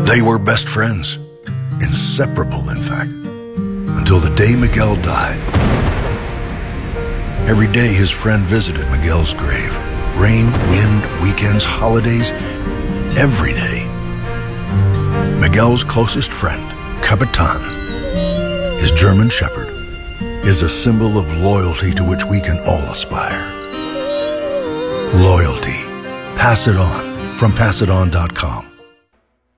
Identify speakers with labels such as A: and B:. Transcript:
A: They were best friends, inseparable in fact, until the day Miguel died. Every day his friend visited Miguel's grave. Rain, wind, weekends, holidays, every day. Miguel's closest friend, Capitan, his German shepherd, is a symbol of loyalty to which we can all aspire. Loyalty. Pass it on from PassItOn.com.